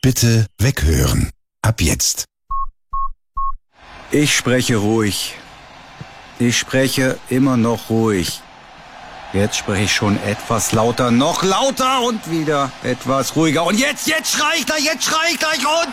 Bitte weghören. Ab jetzt. Ich spreche ruhig. Ich spreche immer noch ruhig. Jetzt spreche ich schon etwas lauter, noch lauter und wieder etwas ruhiger. Und jetzt schrei ich gleich und...